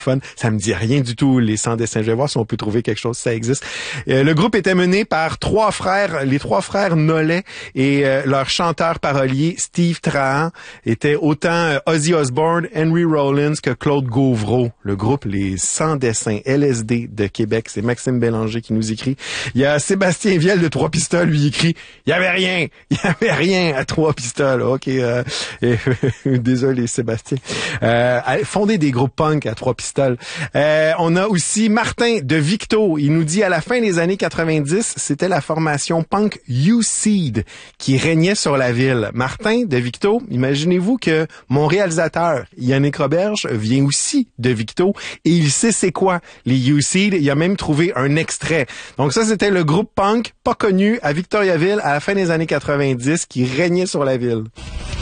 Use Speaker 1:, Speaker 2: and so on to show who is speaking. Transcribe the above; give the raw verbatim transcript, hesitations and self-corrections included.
Speaker 1: Fun. Ça me dit rien du tout, les sans-dessins. Je vais voir si on peut trouver quelque chose, si ça existe. Euh, le groupe était mené par trois frères, les trois frères Nollet, et euh, leur chanteur parolier, Steve Trahan, était autant euh, Ozzy Osbourne, Henry Rollins que Claude Gauvreau. Le groupe Les Sans-Dessins, L S D de Québec. C'est Maxime Bélanger qui nous écrit. Il y a Sébastien Viel de Trois Pistoles, lui écrit, il y avait rien, il y avait rien à Trois Pistoles. Ok, euh, et, désolé Sébastien. Euh, fonder des groupes punk à Trois Pistoles. Euh, on a aussi Martin de Victo. Il nous dit à la fin des années quatre-vingt-dix, c'était la formation punk U-Seed qui régnait sur la ville. Martin de Victo, imaginez-vous que mon réalisateur, Yannick Roberge, vient aussi de Victo et il sait c'est quoi les U-Seed. Il a même trouvé un extrait. Donc ça, c'était le groupe punk pas connu à Victoriaville à la fin des années quatre-vingt-dix qui régnait sur la ville.